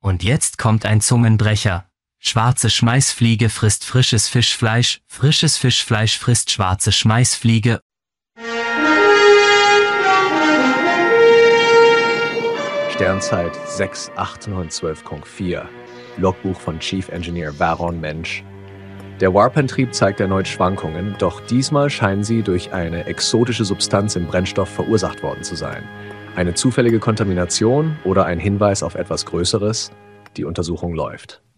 Und jetzt kommt ein Zungenbrecher. Schwarze Schmeißfliege frisst frisches Fischfleisch frisst schwarze Schmeißfliege. Sternzeit 6/8/12.4 Logbuch von Chief Engineer Varon Mensch. Der Warp-Antrieb zeigt erneut Schwankungen, doch diesmal scheinen sie durch eine exotische Substanz im Brennstoff verursacht worden zu sein. Eine zufällige Kontamination oder ein Hinweis auf etwas Größeres? Die Untersuchung läuft.